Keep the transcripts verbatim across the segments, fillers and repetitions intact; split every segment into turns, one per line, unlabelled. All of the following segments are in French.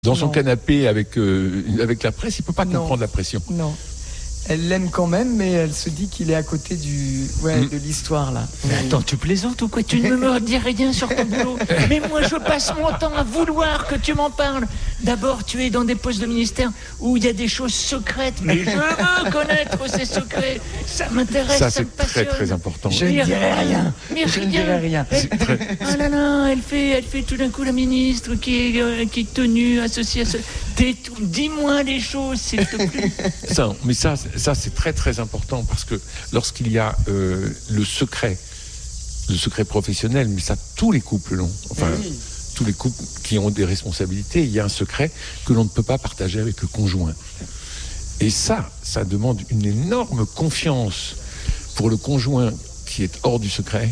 Dans son
Non.
canapé avec, euh, avec la presse, il ne peut pas
Non.
comprendre la pression.
Non. Elle l'aime quand même, mais elle se dit qu'il est à côté du, ouais,
Mm.
de l'histoire, là.
Mais attends, tu plaisantes ou quoi? Tu ne me dis rien sur ton boulot. Mais moi, je passe mon temps à vouloir que tu m'en parles. D'abord, tu es dans des postes de ministère où il y a des choses secrètes. Mais je veux connaître ces secrets. Ça m'intéresse,
Ça,
ça,
c'est
me passionne.
très, très important.
Je ne
Mais
dirai rien.
Mais
Je ne
rien.
dirai rien.
C'est très-
Ah là là, elle fait, elle fait tout d'un coup la ministre qui est, euh, qui est tenue, associée à ce... Tais tout, dis-moi les choses, s'il te plaît.
Ça, mais ça, ça c'est très, très important parce que lorsqu'il y a euh, le secret, le secret professionnel, mais ça, tous les couples l'ont. Enfin,
Oui.
tous les couples qui ont des responsabilités, il y a un secret que l'on ne peut pas partager avec le conjoint. Et ça, ça demande une énorme confiance pour le conjoint qui est hors du secret,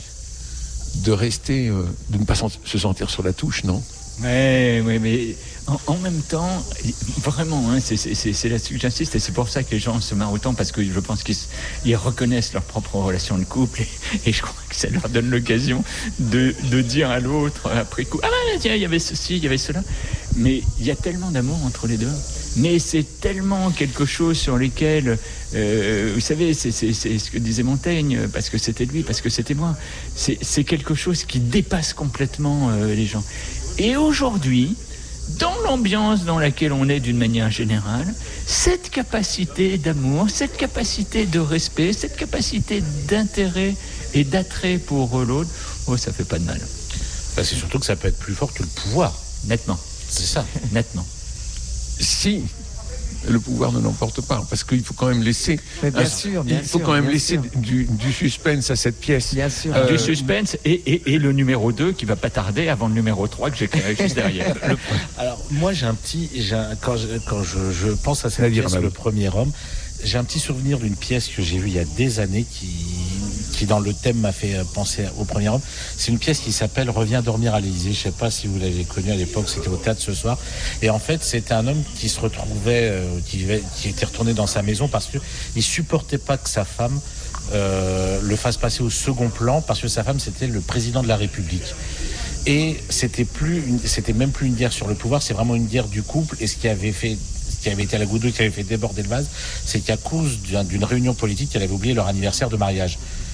de rester, euh, de ne pas sent- se sentir sur la touche, non?
Ouais, ouais, mais en, en même temps, vraiment, hein, c'est, c'est, c'est, c'est là-dessus que j'insiste, et c'est pour ça que les gens se marrent autant, parce que je pense qu'ils s- ils reconnaissent leur propre relation de couple, et, et je crois que ça leur donne l'occasion de, de dire à l'autre après coup, ah ben tiens, il y avait ceci, il y avait cela, mais il y a tellement d'amour entre les deux, mais c'est tellement quelque chose sur lesquels, euh, vous savez, c'est, c'est, c'est ce que disait Montaigne, parce que c'était lui, parce que c'était moi, c'est, c'est quelque chose qui dépasse complètement euh, les gens. Et aujourd'hui, dans l'ambiance dans laquelle on est d'une manière générale, cette capacité d'amour, cette capacité de respect, cette capacité d'intérêt et d'attrait pour l'autre, oh, ça fait pas de mal.
Bah, c'est surtout que ça peut être plus fort que le pouvoir.
Nettement,
C'est ça.
nettement.
Si le pouvoir ne l'emporte pas, parce qu'il faut quand même laisser,
Mais bien
un-
sûr, bien
il faut
sûr,
quand même
bien
laisser
sûr.
du, du suspense à cette pièce.
Bien sûr.
Euh,
Du suspense et, et, et le numéro deux qui va pas tarder avant le numéro trois que j'écrirai juste derrière. Le-
Alors, moi, j'ai un petit. J'ai un- quand je, quand je, je pense à cette
C'est-à-dire,
pièce,
Malo
Le Premier Homme, j'ai un petit souvenir d'une pièce que j'ai vue il y a des années qui, qui dans le thème, m'a fait penser au Premier Homme. C'est une pièce qui s'appelle Reviens dormir à l'Élysée. Je sais pas si vous l'avez connue à l'époque, c'était au théâtre ce soir. Et en fait, c'était un homme qui se retrouvait, euh, qui, qui était retourné dans sa maison parce que il supportait pas que sa femme euh, le fasse passer au second plan parce que sa femme, c'était le président de la République. Et c'était plus, une- c'était même plus une guerre sur le pouvoir, c'est vraiment une guerre du couple. Et ce qui avait fait, ce qui avait été à la goutte d'eau, qui avait fait déborder le vase, c'est qu'à cause d'un- d'une réunion politique, elle avait oublié leur anniversaire de mariage.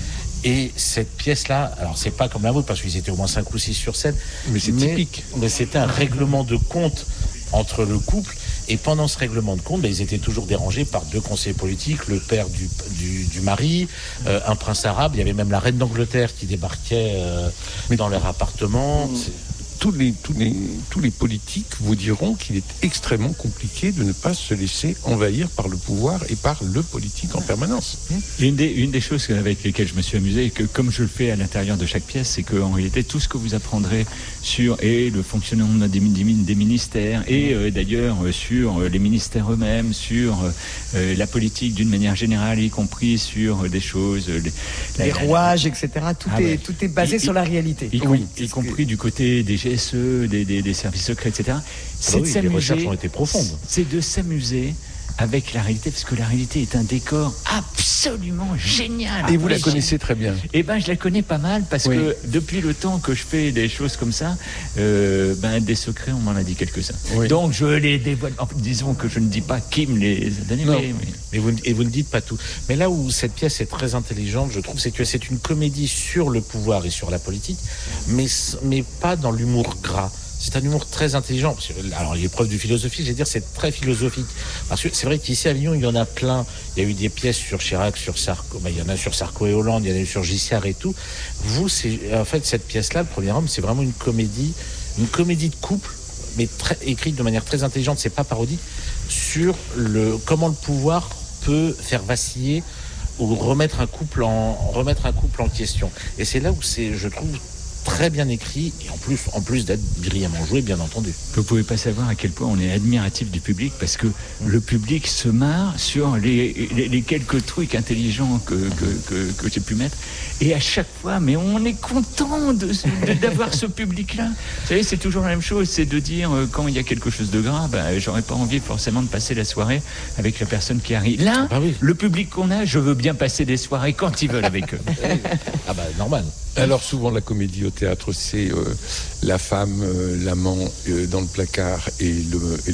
Et cette pièce-là, alors c'est pas comme la vôtre parce qu'ils étaient au moins cinq ou six sur scène,
Mais c'est typique.
Mais c'était un règlement de compte entre le couple. Et pendant ce règlement de compte, ben, ils étaient toujours dérangés par deux conseillers politiques, le père du, du, du mari, euh, un prince arabe. Il y avait même la reine d'Angleterre qui débarquait euh, dans leur appartement. C'est-
tous les, tous les, tous les politiques vous diront qu'il est extrêmement compliqué de ne pas se laisser envahir par le pouvoir et par le politique en permanence.
Une des, une des choses avec lesquelles je me suis amusé, et que comme je le fais à l'intérieur de chaque pièce, c'est qu'en réalité, tout ce que vous apprendrez sur et le fonctionnement des, des, des ministères, et euh, d'ailleurs euh, sur euh, les ministères eux-mêmes, sur euh, la politique d'une manière générale, y compris sur euh, des choses... euh, les,
Les
la-
rouages, et cetera. Tout,
Ah
est,
ouais.
tout est basé
Y-
sur la réalité.
Y, com-
Oui,
y
c'est ce que-
compris du côté des G S E, des, des, des services secrets, et cetera. C'est
oui,
de
les
s'amuser.
recherches ont été profondes.
C'est de s'amuser avec la réalité, parce que la réalité est un décor absolument génial.
Et vous la
Oui,
connaissez très bien.
Eh ben, je la connais pas mal parce
Oui.
que depuis le temps que je fais des choses comme ça, euh, ben des secrets, on m'en a dit quelques-uns.
Oui.
Donc je les dévoile. Enfin, disons que je ne dis pas qui me les a donnés.
Non.
mais- mais-
Mais vous, et vous ne dites pas tout. Mais là où cette pièce est très intelligente, je trouve, c'est que c'est une comédie sur le pouvoir et sur la politique, mais, mais pas dans l'humour gras. C'est un humour très intelligent. Parce que, alors, l'épreuve du philosophie, je vais dire, c'est très philosophique. Parce que c'est vrai qu'ici à Lyon, il y en a plein. Il y a eu des pièces sur Chirac, sur Sarko, ben, il y en a sur Sarko et Hollande, il y en a eu sur Giscard et tout. Vous, c'est, en fait, cette pièce-là, Le Premier Homme, c'est vraiment une comédie, une comédie de couple, mais très, écrite de manière très intelligente, c'est pas parodique, sur le, comment le pouvoir peut faire vaciller ou remettre un couple en, remettre un couple en question. Et c'est là où c'est, je trouve, très bien écrit, et en plus, en plus d'être brillamment joué, bien entendu.
Vous pouvez pas savoir à quel point on est admiratif du public parce que le public se marre sur les, les, les quelques trucs intelligents que, que, que, que j'ai pu mettre. Et à chaque fois, mais on est content de, de- d'avoir ce public-là. Vous savez, c'est toujours la même chose, c'est de dire euh, quand il y a quelque chose de grave, ben, j'aurais pas envie forcément de passer la soirée avec la personne qui arrive. Là,
Ah oui.
le public qu'on a, je veux bien passer des soirées quand ils veulent avec eux.
Ah bah, normal.
Alors souvent la comédie au théâtre, c'est euh, la femme, euh, l'amant euh, dans le placard et le, et